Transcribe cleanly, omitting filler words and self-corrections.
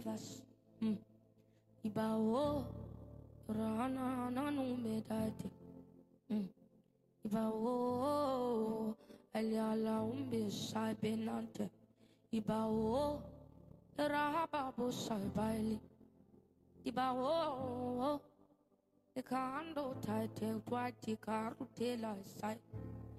believers. Ibao Rana Nanumedate. Ibao Eliala Umbi Saibenante. Ibao Rahabo Saibaili. Ibao the candle title, Twati Carutela side.